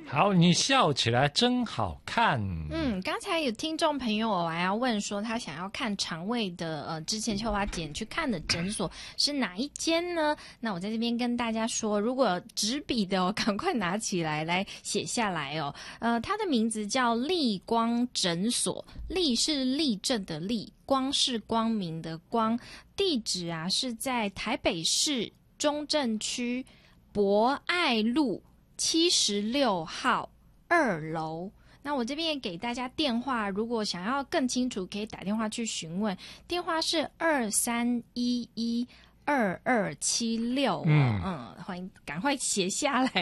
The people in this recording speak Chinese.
好，你笑起来真好看。 刚才有听众朋友我还要问说，他想要看肠胃的之前秋花姐去看的诊所是哪一间呢？那我在这边跟大家说，如果有纸笔的赶快拿起来写下来哦。它的名字叫立光诊所，立是立正的立，光是光明的光，地址啊是在台北市中正区博爱路76号2楼。那我这边也给大家电话，如果想要更清楚可以打电话去询问，电话是23112276。欢迎赶快写下来。